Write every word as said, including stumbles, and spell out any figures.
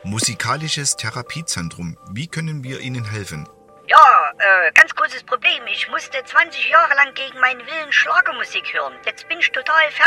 Musikalisches Therapiezentrum. Wie können wir Ihnen helfen? Ja, äh, ganz großes Problem. Ich musste zwanzig Jahre lang gegen meinen Willen Schlagermusik hören. Jetzt bin ich total fertig.